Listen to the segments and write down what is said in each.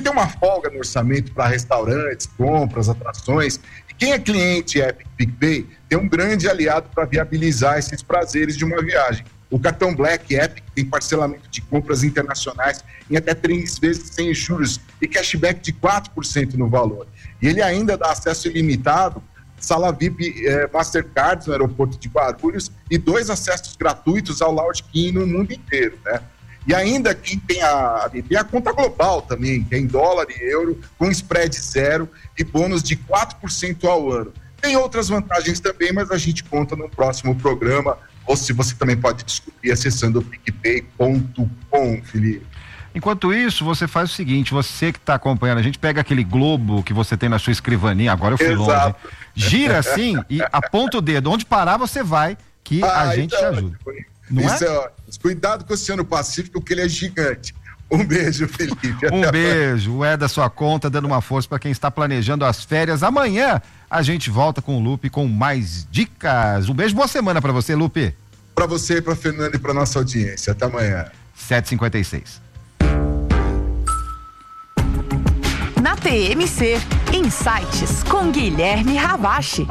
tem uma folga no orçamento para restaurantes, compras, atrações. E quem é cliente Epic PicPay tem um grande aliado para viabilizar esses prazeres de uma viagem. O cartão Black Epic tem parcelamento de compras internacionais em até 3 vezes sem juros e cashback de 4% no valor. E ele ainda dá acesso ilimitado, sala VIP Mastercard no aeroporto de Guarulhos e 2 acessos gratuitos ao Lounge King no mundo inteiro, né? E ainda quem tem a conta global também, que é em dólar e euro, com spread zero e bônus de 4% ao ano. Tem outras vantagens também, mas a gente conta no próximo programa, ou se você também pode descobrir acessando picpay.com, Felipe. Enquanto isso, você faz o seguinte, você que está acompanhando, a gente pega aquele globo que você tem na sua escrivaninha, agora eu fui longe, gira assim e aponta o dedo, onde parar você vai, que a gente te ajuda. Não isso é? Cuidado com o Oceano Pacífico, que ele é gigante. Um beijo, Felipe. Um beijo, é da sua conta, dando uma força para quem está planejando as férias. Amanhã a gente volta com o Lupe com mais dicas. Um beijo, boa semana para você, Lupe. Para você, para Fernanda e para nossa audiência. Até amanhã. 7h56. Na TMC, Insights com Guilherme Ravache.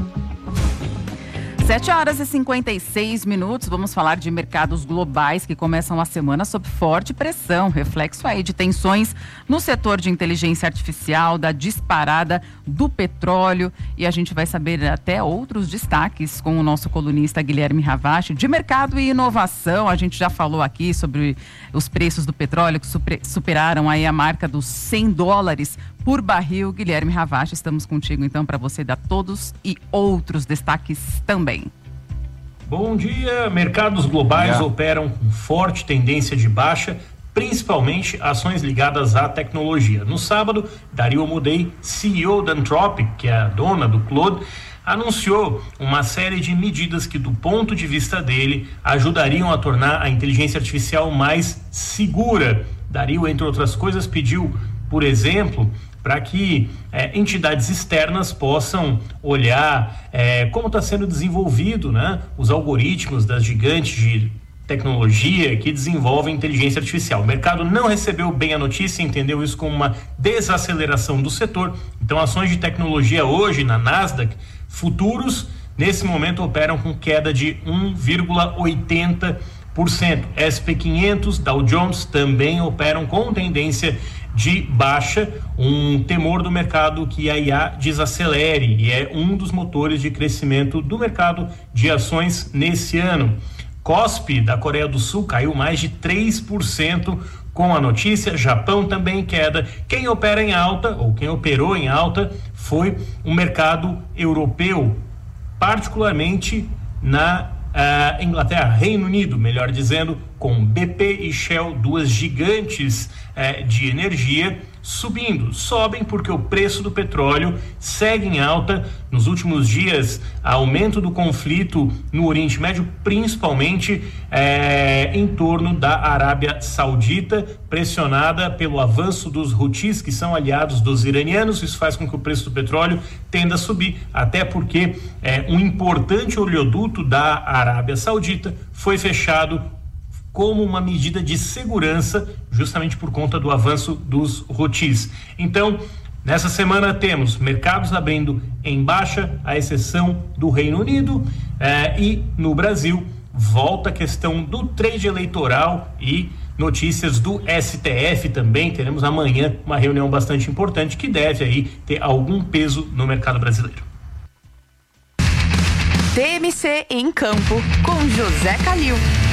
7h56, vamos falar de mercados globais que começam a semana sob forte pressão, reflexo aí de tensões no setor de inteligência artificial, da disparada do petróleo, e a gente vai saber até outros destaques com o nosso colunista Guilherme Ravache. De mercado e inovação, a gente já falou aqui sobre os preços do petróleo que superaram aí a marca dos $100 por barril. Guilherme Ravache, estamos contigo então para você dar todos e outros destaques também. Bom dia, mercados globais operam com forte tendência de baixa, principalmente ações ligadas à tecnologia. No sábado, Dario Amodei, CEO da Anthropic, que é a dona do Claude, anunciou uma série de medidas que, do ponto de vista dele, ajudariam a tornar a inteligência artificial mais segura. Dario, entre outras coisas, pediu, por exemplo, para que entidades externas possam olhar como está sendo desenvolvido, né, os algoritmos das gigantes de tecnologia que desenvolvem inteligência artificial. O mercado não recebeu bem a notícia, entendeu isso como uma desaceleração do setor. Então, ações de tecnologia hoje na Nasdaq, futuros, nesse momento operam com queda de 1,80%. S&P 500, Dow Jones também operam com tendência de baixa, um temor do mercado que a IA desacelere, e é um dos motores de crescimento do mercado de ações nesse ano. KOSPI da Coreia do Sul caiu mais de 3% com a notícia. Japão também queda. Quem opera em alta, ou quem operou em alta, foi o mercado europeu, particularmente na Inglaterra, Reino Unido, melhor dizendo, com BP e Shell, duas gigantes de energia, subindo. Sobem porque o preço do petróleo segue em alta. Nos últimos dias, aumento do conflito no Oriente Médio, principalmente em torno da Arábia Saudita, pressionada pelo avanço dos Houthis, que são aliados dos iranianos. Isso faz com que o preço do petróleo tenda a subir, até porque um importante oleoduto da Arábia Saudita foi fechado como uma medida de segurança, justamente por conta do avanço dos Houthis. Então, nessa semana temos mercados abrindo em baixa, à exceção do Reino Unido, e no Brasil volta a questão do trade eleitoral e notícias do STF também. Teremos amanhã uma reunião bastante importante que deve aí ter algum peso no mercado brasileiro. TMC em Campo, com José Calil.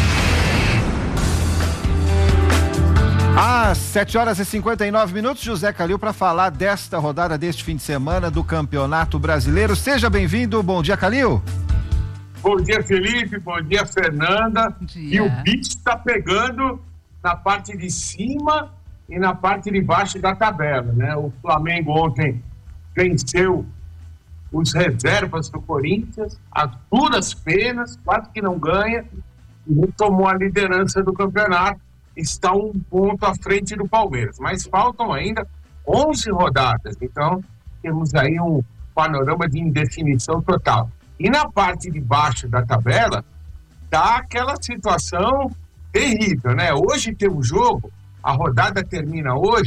Às 7h59, José Calil, para falar desta rodada deste fim de semana do Campeonato Brasileiro. Seja bem-vindo, bom dia, Calil. Bom dia, Felipe, bom dia, Fernanda. Bom dia. E o bicho está pegando na parte de cima e na parte de baixo da tabela, né? O Flamengo ontem venceu os reservas do Corinthians, as duras penas, quase que não ganha, e tomou a liderança do campeonato. Está um ponto à frente do Palmeiras, mas faltam ainda 11 rodadas, então temos aí um panorama de indefinição total. E na parte de baixo da tabela está aquela situação terrível, né? Hoje tem um jogo, a rodada termina hoje,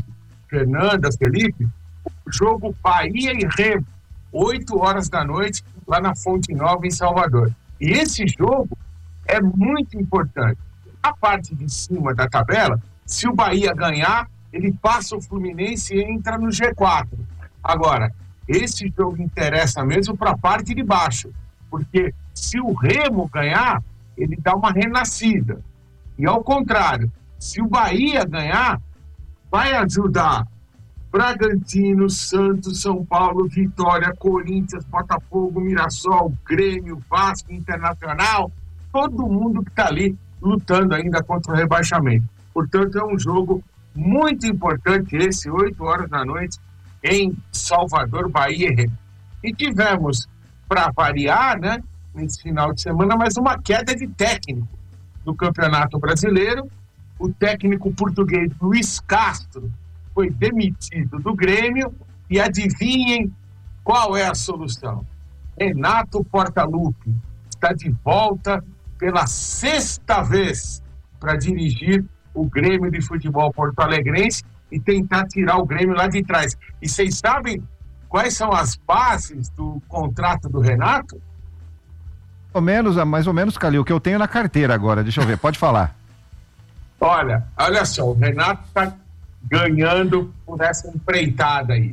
Fernanda, Felipe, o jogo Bahia e Remo, 8 horas da noite, lá na Fonte Nova, em Salvador. E esse jogo é muito importante. A parte de cima da tabela, se o Bahia ganhar, ele passa o Fluminense e entra no G4. Agora, esse jogo interessa mesmo para a parte de baixo, porque se o Remo ganhar, ele dá uma renascida. E ao contrário, se o Bahia ganhar, vai ajudar Bragantino, Santos, São Paulo, Vitória, Corinthians, Botafogo, Mirassol, Grêmio, Vasco, Internacional, todo mundo que está ali lutando ainda contra o rebaixamento. Portanto, é um jogo muito importante esse, 8 horas da noite, em Salvador, Bahia e Remo. E tivemos, para variar, né, nesse final de semana, mais uma queda de técnico do Campeonato Brasileiro. O técnico português Luiz Castro foi demitido do Grêmio e adivinhem qual é a solução. Renato Portaluppi está de volta pela 6ª vez para dirigir o Grêmio de Futebol porto-alegrense e tentar tirar o Grêmio lá de trás. E vocês sabem quais são as bases do contrato do Renato? Mais ou menos, Calil, o que eu tenho na carteira agora, deixa eu ver, pode falar. Olha só, o Renato está ganhando por essa empreitada aí.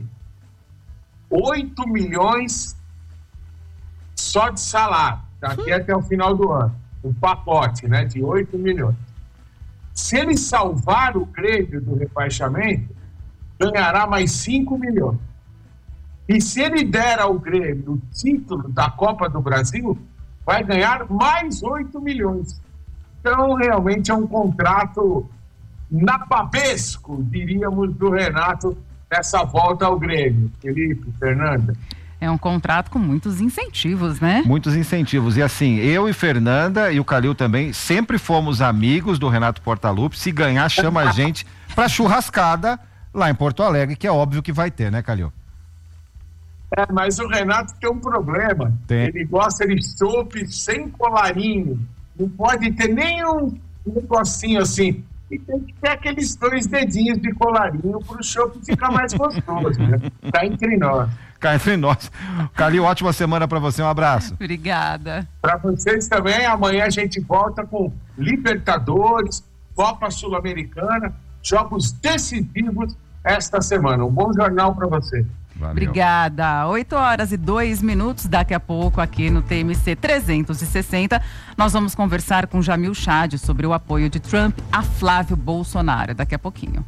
8 milhões só de salário, daqui até o final do ano. Um pacote, né, de 8 milhões. Se ele salvar o Grêmio do rebaixamento, ganhará mais 5 milhões. E se ele der ao Grêmio o título da Copa do Brasil, vai ganhar mais 8 milhões. Então, realmente é um contrato napabesco, diríamos, do Renato nessa volta ao Grêmio. Felipe, Fernanda. É um contrato com muitos incentivos, né? Muitos incentivos. E assim, eu e Fernanda e o Calil também sempre fomos amigos do Renato Portaluppi. Se ganhar, chama a gente pra churrascada lá em Porto Alegre, que é óbvio que vai ter, né, Calil? Mas o Renato tem um problema. Ele gosta de chopp sem colarinho. Não pode ter nenhum negocinho assim. E tem que ter aqueles 2 dedinhos de colarinho para o chopp ficar mais gostoso, né? Tá entre nós. Cá entre nós. Calil, ótima semana para você, um abraço. Obrigada. Para vocês também, amanhã a gente volta com Libertadores, Copa Sul-Americana, jogos decisivos esta semana. Um bom jornal para você. Valeu. Obrigada. 8 horas e 2 minutos. Daqui a pouco, aqui no TMC 360, nós vamos conversar com Jamil Chad sobre o apoio de Trump a Flávio Bolsonaro. Daqui a pouquinho.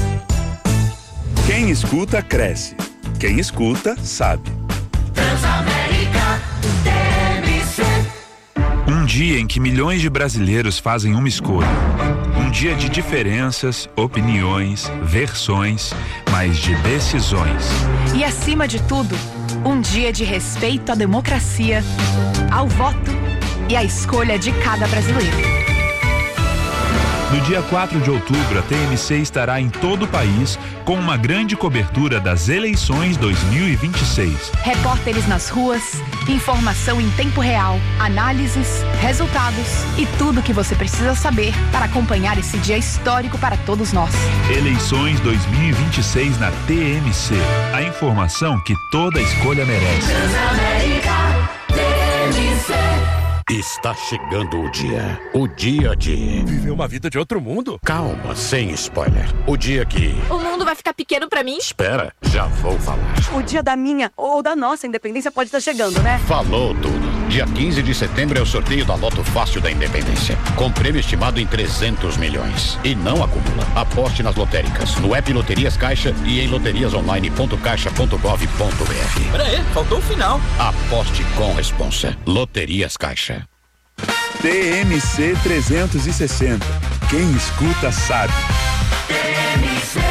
Quem escuta, cresce. Quem escuta, sabe. Transamérica TMC. Um dia em que milhões de brasileiros fazem uma escolha. Um dia de diferenças, opiniões, versões, mas de decisões. E acima de tudo, um dia de respeito à democracia, ao voto e à escolha de cada brasileiro. No dia 4 de outubro, a TMC estará em todo o país com uma grande cobertura das eleições 2026. Repórteres nas ruas, informação em tempo real, análises, resultados e tudo o que você precisa saber para acompanhar esse dia histórico para todos nós. Eleições 2026 na TMC. A informação que toda escolha merece. Transamérica TMC. Está chegando o dia de... Viver uma vida de outro mundo? Calma, sem spoiler. O dia que... O mundo vai ficar pequeno pra mim? Espera, já vou falar. O dia da minha ou da nossa independência pode estar chegando, né? Falou tudo. Dia 15 de setembro é o sorteio da Loto Fácil da Independência, com prêmio estimado em 300 milhões. E não acumula. Aposte nas lotéricas, no app Loterias Caixa e em loteriasonline.caixa.gov.br. Peraí, faltou o final. Aposte com responsa. Loterias Caixa. TMC 360. Quem escuta sabe. TMC.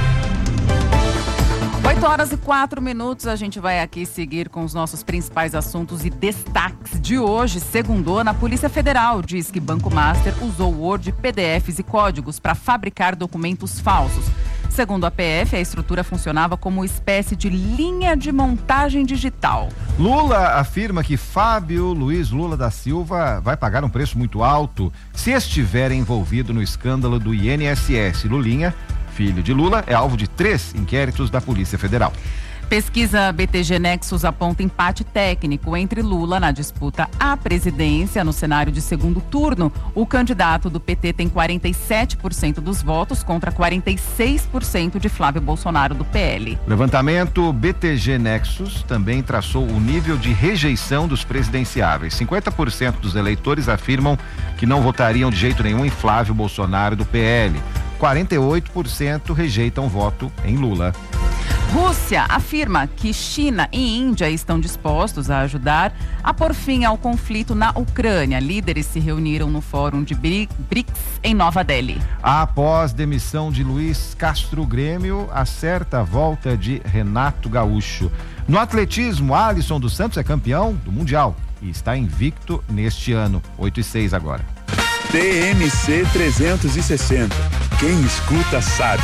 8 horas e 4 minutos, a gente vai aqui seguir com os nossos principais assuntos e destaques de hoje. Segundona, a Polícia Federal diz que Banco Master usou Word, PDFs e códigos para fabricar documentos falsos. Segundo a PF, a estrutura funcionava como espécie de linha de montagem digital. Lula afirma que Fábio Luiz Lula da Silva vai pagar um preço muito alto se estiver envolvido no escândalo do INSS. Lulinha filho de Lula, é alvo de 3 inquéritos da Polícia Federal. Pesquisa BTG Nexus aponta empate técnico entre Lula na disputa à presidência no cenário de segundo turno. O candidato do PT tem 47% dos votos contra 46% de Flávio Bolsonaro do PL. Levantamento BTG Nexus também traçou o nível de rejeição dos presidenciáveis. 50% dos eleitores afirmam que não votariam de jeito nenhum em Flávio Bolsonaro do PL. 48% rejeitam voto em Lula. Rússia afirma que China e Índia estão dispostos a ajudar a pôr fim ao conflito na Ucrânia. Líderes se reuniram no Fórum de BRICS em Nova Delhi. Após demissão de Luiz Castro, Grêmio acerta a volta de Renato Gaúcho. No atletismo, Alisson dos Santos é campeão do Mundial e está invicto neste ano. 8-6 agora. TMC 360. Quem escuta sabe.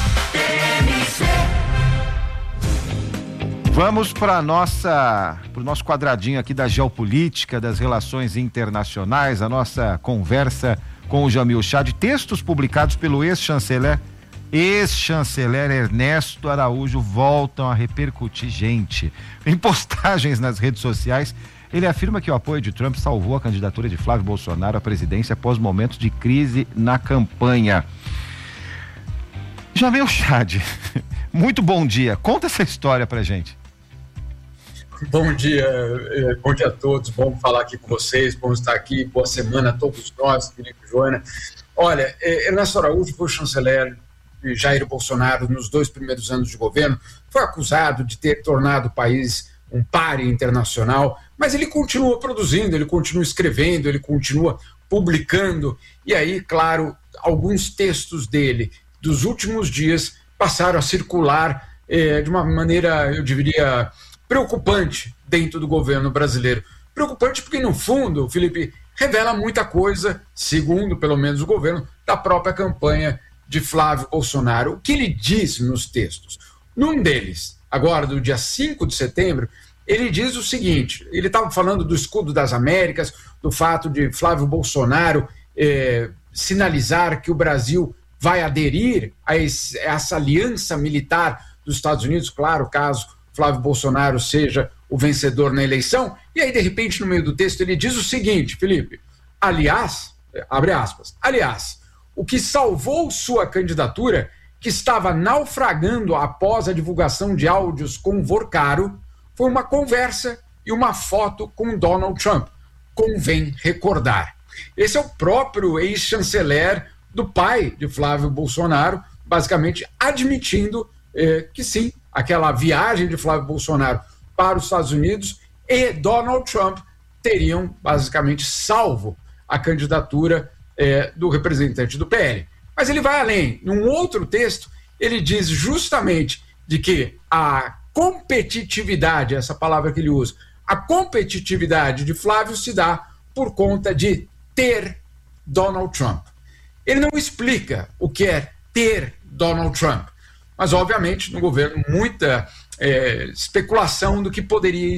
Vamos para o nosso quadradinho aqui da geopolítica, das relações internacionais, a nossa conversa com o Jamil Chad. Textos publicados pelo ex-chanceler Ernesto Araújo voltam a repercutir, gente. Em postagens nas redes sociais, ele afirma que o apoio de Trump salvou a candidatura de Flávio Bolsonaro à presidência após momentos de crise na campanha. Jamil Chad, muito bom dia. Conta essa história pra gente. Bom dia a todos, bom falar aqui com vocês, bom estar aqui, boa semana a todos nós, Felipe e Joana. Olha, Ernesto Araújo foi chanceler de Jair Bolsonaro nos 2 primeiros anos de governo, foi acusado de ter tornado o país um páreo internacional, mas ele continua produzindo, ele continua escrevendo, ele continua publicando, e aí, claro, alguns textos dele dos últimos dias passaram a circular de uma maneira, eu diria, preocupante dentro do governo brasileiro. Preocupante porque, no fundo, Felipe, revela muita coisa, segundo, pelo menos, o governo, da própria campanha de Flávio Bolsonaro. O que ele diz nos textos? Num deles, agora do dia 5 de setembro, ele diz o seguinte, ele estava falando do escudo das Américas, do fato de Flávio Bolsonaro sinalizar que o Brasil vai aderir a essa aliança militar dos Estados Unidos, claro, caso Flávio Bolsonaro seja o vencedor na eleição, e aí, de repente, no meio do texto, ele diz o seguinte, Felipe, aliás, abre aspas, aliás, o que salvou sua candidatura, que estava naufragando após a divulgação de áudios com Vorcaro, foi uma conversa e uma foto com Donald Trump. Convém recordar. Esse é o próprio ex-chanceler do pai de Flávio Bolsonaro, basicamente admitindo que sim, aquela viagem de Flávio Bolsonaro para os Estados Unidos e Donald Trump teriam basicamente salvo a candidatura do representante do PL. Mas ele vai além. Num outro texto, ele diz justamente de que a competitividade, essa palavra que ele usa, a competitividade de Flávio se dá por conta de ter Donald Trump. Ele não explica o que é ter Donald Trump, mas obviamente no governo muita especulação do que poderia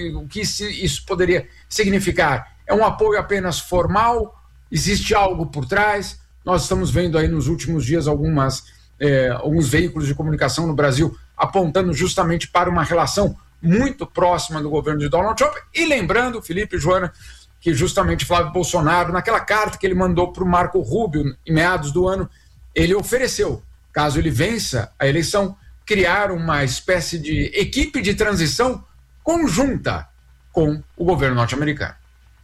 isso poderia significar. É um apoio apenas formal? Existe algo por trás? Nós estamos vendo aí nos últimos dias alguns veículos de comunicação no Brasil apontando justamente para uma relação muito próxima do governo de Donald Trump. E lembrando, Felipe e Joana, que justamente Flávio Bolsonaro, naquela carta que ele mandou para o Marco Rubio em meados do ano, ele ofereceu, caso ele vença a eleição, criar uma espécie de equipe de transição conjunta com o governo norte-americano.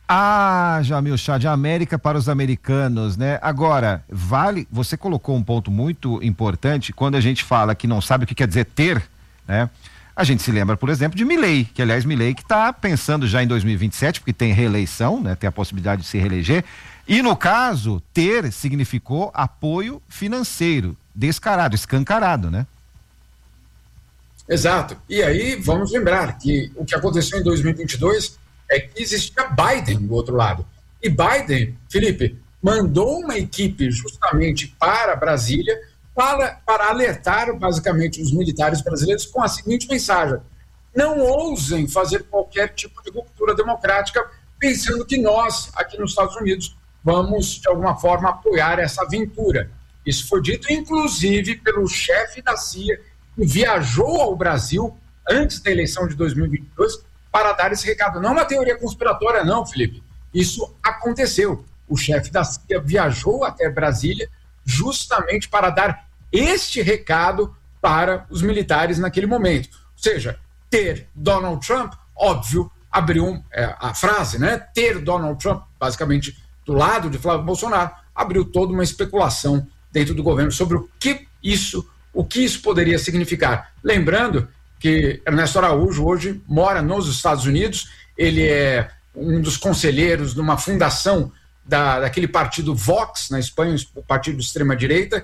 Jamil Chad, América para os americanos, né? Agora, você colocou um ponto muito importante, quando a gente fala que não sabe o que quer dizer ter, né? A gente se lembra, por exemplo, de Milei, que aliás Milei que está pensando já em 2027, porque tem reeleição, né? Tem a possibilidade de se reeleger, e no caso, ter significou apoio financeiro, descarado, escancarado, né? Exato, e aí vamos lembrar que o que aconteceu em 2022 é que existia Biden do outro lado. E Biden, Felipe, mandou uma equipe justamente para Brasília para alertar basicamente os militares brasileiros com a seguinte mensagem: não ousem fazer qualquer tipo de ruptura democrática pensando que nós, aqui nos Estados Unidos, vamos de alguma forma apoiar essa aventura. Isso foi dito, inclusive, pelo chefe da CIA, que viajou ao Brasil antes da eleição de 2022 para dar esse recado. Não é uma teoria conspiratória, não, Felipe. Isso aconteceu. O chefe da CIA viajou até Brasília justamente para dar este recado para os militares naquele momento. Ou seja, ter Donald Trump, óbvio, abriu a frase, né? Ter Donald Trump, basicamente, do lado de Flávio Bolsonaro, abriu toda uma especulação dentro do governo sobre o que isso poderia significar. Lembrando que Ernesto Araújo hoje mora nos Estados Unidos, ele é um dos conselheiros de uma fundação daquele partido Vox na Espanha, o partido de extrema-direita,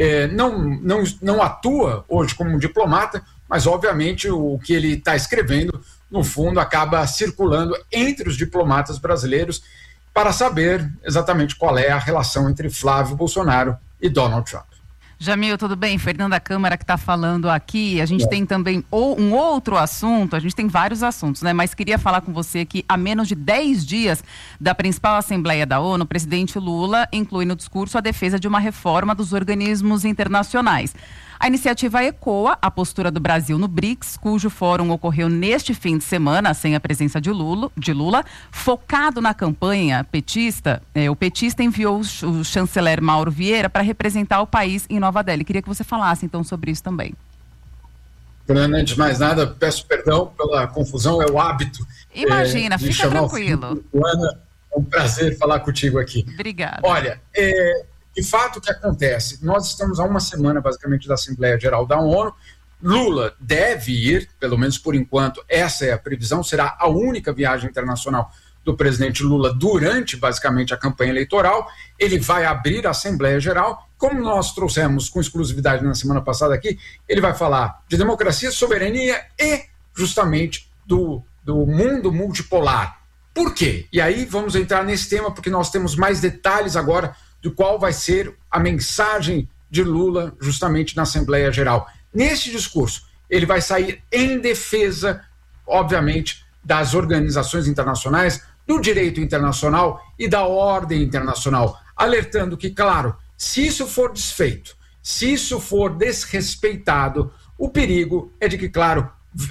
não atua hoje como diplomata, mas obviamente o que ele está escrevendo, no fundo, acaba circulando entre os diplomatas brasileiros para saber exatamente qual é a relação entre Flávio Bolsonaro e Donald Trump. Jamil, tudo bem? Fernanda Câmara que está falando aqui. A gente tem também um outro assunto, a gente tem vários assuntos, né? Mas queria falar com você que há menos de 10 dias da principal Assembleia da ONU, o presidente Lula inclui no discurso a defesa de uma reforma dos organismos internacionais. A iniciativa ecoa a postura do Brasil no BRICS, cujo fórum ocorreu neste fim de semana, sem a presença de Lula. Focado na campanha petista, o petista enviou o chanceler Mauro Vieira para representar o país em Nova Delhi. Queria que você falasse, então, sobre isso também. Fernanda, antes de mais nada, peço perdão pela confusão, é o hábito. Imagina, fica tranquilo. Ana, é um prazer falar contigo aqui. Obrigada. Olha, de fato, o que acontece? Nós estamos há uma semana, basicamente, da Assembleia Geral da ONU. Lula deve ir, pelo menos por enquanto, essa é a previsão, será a única viagem internacional do presidente Lula durante, basicamente, a campanha eleitoral. Ele vai abrir a Assembleia Geral. Como nós trouxemos com exclusividade na semana passada aqui, ele vai falar de democracia, soberania e, justamente, do mundo multipolar. Por quê? E aí vamos entrar nesse tema, porque nós temos mais detalhes agora de qual vai ser a mensagem de Lula justamente na Assembleia Geral. Neste discurso, ele vai sair em defesa, obviamente, das organizações internacionais, do direito internacional e da ordem internacional, alertando que, claro, se isso for desfeito, se isso for desrespeitado, o perigo é de que, claro,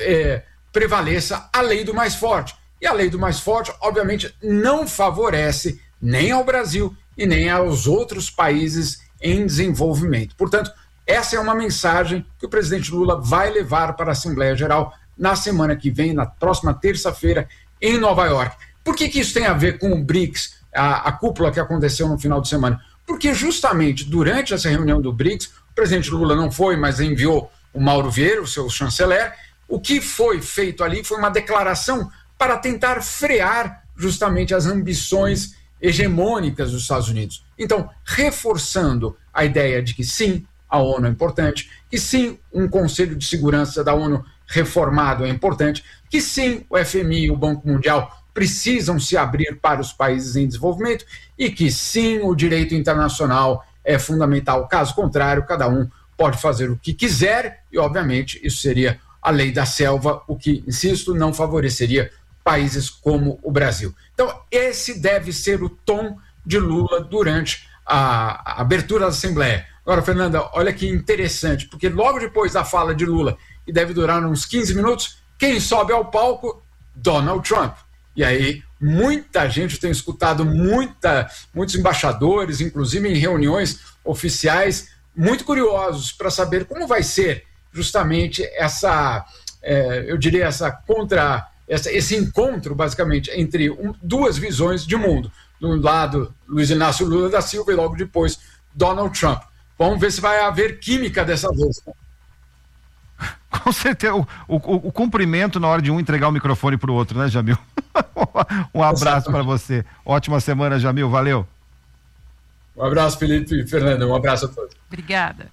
prevaleça a lei do mais forte. E a lei do mais forte, obviamente, não favorece nem ao Brasil e nem aos outros países em desenvolvimento. Portanto, essa é uma mensagem que o presidente Lula vai levar para a Assembleia Geral na semana que vem, na próxima terça-feira, em Nova York. Por que isso tem a ver com o BRICS, a cúpula que aconteceu no final de semana? Porque justamente durante essa reunião do BRICS, o presidente Lula não foi, mas enviou o Mauro Vieira, o seu chanceler. O que foi feito ali foi uma declaração para tentar frear justamente as ambições hegemônicas dos Estados Unidos. Então, reforçando a ideia de que sim, a ONU é importante, que sim, um Conselho de Segurança da ONU reformado é importante, que sim, o FMI e o Banco Mundial precisam se abrir para os países em desenvolvimento e que sim, o direito internacional é fundamental. Caso contrário, cada um pode fazer o que quiser e, obviamente, isso seria a lei da selva, o que, insisto, não favoreceria países como o Brasil. Então, esse deve ser o tom de Lula durante a abertura da Assembleia. Agora, Fernanda, olha que interessante, porque logo depois da fala de Lula, que deve durar uns 15 minutos, quem sobe ao palco? Donald Trump. E aí, muita gente tem escutado, muitos embaixadores, inclusive em reuniões oficiais, muito curiosos para saber como vai ser justamente esse encontro, basicamente, entre duas visões de mundo. De um lado, Luiz Inácio Lula da Silva e logo depois, Donald Trump. Vamos ver se vai haver química dessa vez. Com certeza, o cumprimento na hora de um entregar o microfone para o outro, né, Jamil? Um abraço para você. Ótima semana, Jamil, valeu. Um abraço, Felipe e Fernanda, um abraço a todos. Obrigada.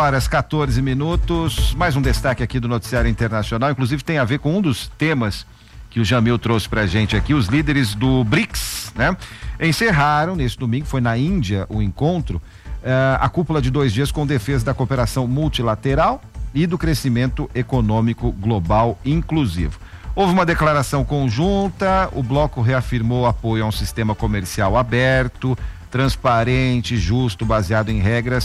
8h14, mais um destaque aqui do Noticiário Internacional, inclusive tem a ver com um dos temas que o Jamil trouxe pra gente aqui. Os líderes do BRICS, né? Encerraram nesse domingo, foi na Índia o encontro, a cúpula de 2 dias com defesa da cooperação multilateral e do crescimento econômico global inclusivo. Houve uma declaração conjunta, o bloco reafirmou apoio a um sistema comercial aberto, transparente, justo, baseado em regras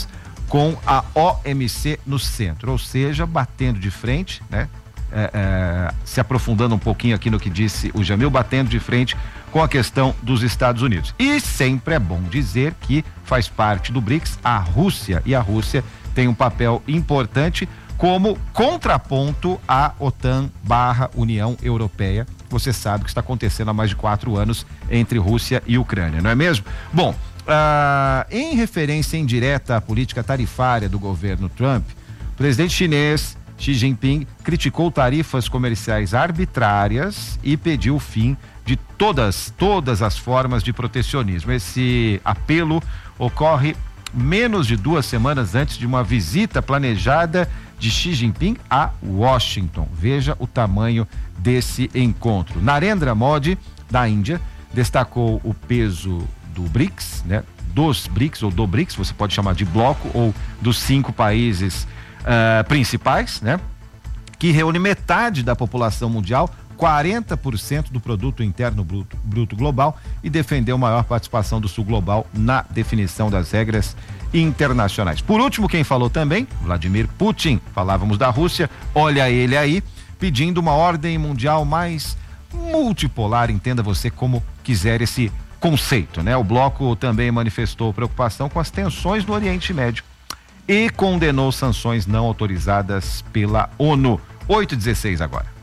com a OMC no centro, ou seja, batendo de frente, né? Se aprofundando um pouquinho aqui no que disse o Jamil, batendo de frente com a questão dos Estados Unidos. E sempre é bom dizer que faz parte do BRICS a Rússia, e a Rússia tem um papel importante como contraponto à OTAN/União Europeia. Você sabe que está acontecendo há mais de 4 anos entre Rússia e Ucrânia, não é mesmo? Bom, em referência indireta à política tarifária do governo Trump, o presidente chinês Xi Jinping criticou tarifas comerciais arbitrárias e pediu o fim de todas as formas de protecionismo. Esse apelo ocorre menos de 2 semanas antes de uma visita planejada de Xi Jinping a Washington. Veja o tamanho desse encontro. Narendra Modi, da Índia, destacou o peso do BRICS, né? Dos BRICS ou do BRICS, você pode chamar de bloco, ou dos 5 países principais, né? Que reúne metade da população mundial, 40% do produto interno bruto global, e defendeu maior participação do sul global na definição das regras internacionais. Por último, quem falou também, Vladimir Putin, falávamos da Rússia, olha ele aí, pedindo uma ordem mundial mais multipolar, entenda você como quiser esse conceito, né? O bloco também manifestou preocupação com as tensões no Oriente Médio e condenou sanções não autorizadas pela ONU. 8h16 agora.